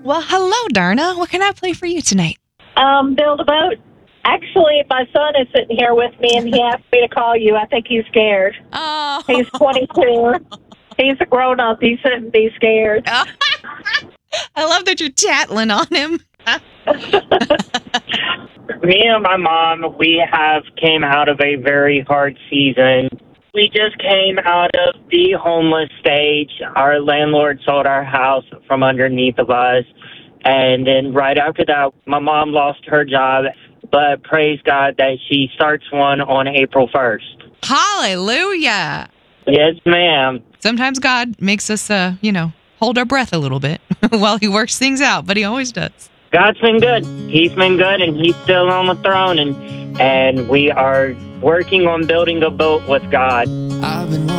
Well, hello, Darna. What can I play for you tonight? Build a boat. Actually, my son is sitting here with me, and he asked me to call you. I think he's scared. Oh. He's 22. He's a grown-up. He shouldn't be scared. I love that you're tattling on him. Me and my mom, we have came out of a very hard season. We just came out of the homeless stage. Our landlord sold our house from underneath of us. And then right after that, my mom lost her job. But praise God that she starts one on April 1st. Hallelujah. Yes, ma'am. Sometimes God makes us, hold our breath a little bit while he works things out, but he always does. God's been good. He's been good, and he's still on the throne. And we are working on building a boat with God.